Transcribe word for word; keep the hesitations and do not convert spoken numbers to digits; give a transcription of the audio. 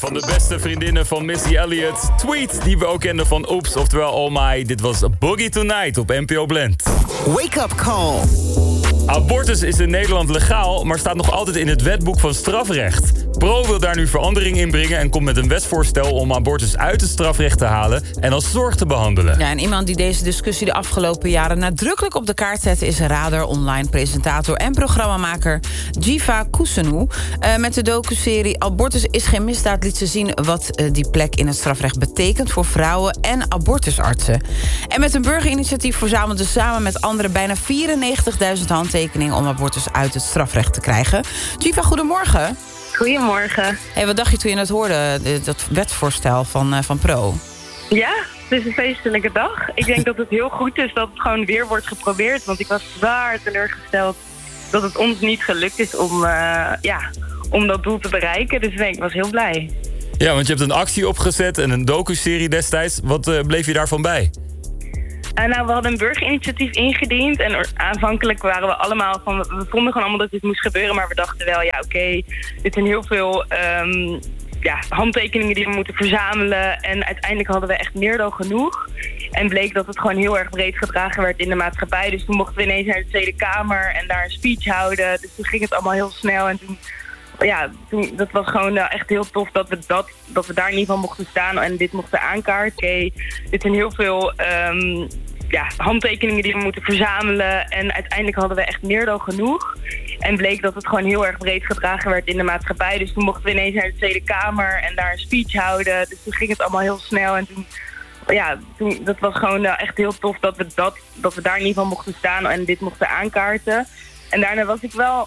van de beste vriendinnen van Missy Elliott. Tweet, die we ook kenden van Oeps, oftewel Oh My. Dit was Boogie Tonight op N P O Blend. Wake up call. Abortus is in Nederland legaal, maar staat nog altijd in het wetboek van strafrecht. Pro wil daar nu verandering in brengen en komt met een wetsvoorstel om abortus uit het strafrecht te halen en als zorg te behandelen. Ja, en iemand die deze discussie de afgelopen jaren nadrukkelijk op de kaart zet is Radar Online presentator en programmamaker Jiva Kusenu. Uh, met de docuserie Abortus is geen misdaad liet ze zien wat uh, die plek in het strafrecht betekent voor vrouwen en abortusartsen. En met een burgerinitiatief verzamelde samen met anderen bijna vierennegentigduizend handtekeningen om abortus uit het strafrecht te krijgen. Jiva, goedemorgen. Goedemorgen. Hey, wat dacht je toen je het hoorde, dat wetsvoorstel van, uh, van Pro? Ja, het is een feestelijke dag. Ik denk dat het heel goed is dat het gewoon weer wordt geprobeerd. Want ik was zwaar teleurgesteld dat het ons niet gelukt is om, uh, ja, om dat doel te bereiken. Dus ik was heel blij. Ja, want je hebt een actie opgezet en een docuserie destijds. Wat uh, bleef je daarvan bij? Uh, nou, we hadden een burgerinitiatief ingediend. En aanvankelijk waren we allemaal van... We vonden gewoon allemaal dat dit moest gebeuren. Maar we dachten wel, ja, oké, okay, dit zijn heel veel um, ja, handtekeningen die we moeten verzamelen. En uiteindelijk hadden we echt meer dan genoeg. En bleek dat het gewoon heel erg breed gedragen werd in de maatschappij. Dus toen mochten we ineens naar de Tweede Kamer en daar een speech houden. Dus toen ging het allemaal heel snel. En toen... Ja, toen, dat was gewoon uh, echt heel tof dat we, dat, dat we daar in ieder geval mochten staan en dit mochten aankaarten. Oké, dit zijn heel veel um, ja, handtekeningen die we moeten verzamelen. En uiteindelijk hadden we echt meer dan genoeg. En bleek dat het gewoon heel erg breed gedragen werd in de maatschappij. Dus toen mochten we ineens naar de Tweede Kamer en daar een speech houden. Dus toen ging het allemaal heel snel. En toen, ja, toen, dat was gewoon uh, echt heel tof dat we, dat, dat we daar in ieder geval mochten staan en dit mochten aankaarten. En daarna was ik wel